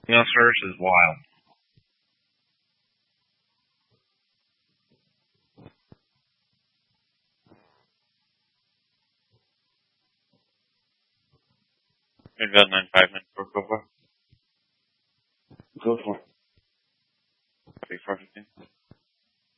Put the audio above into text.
Search is wild. Maybe about 9-5, 9-4, go for it. Go for it. 34-15.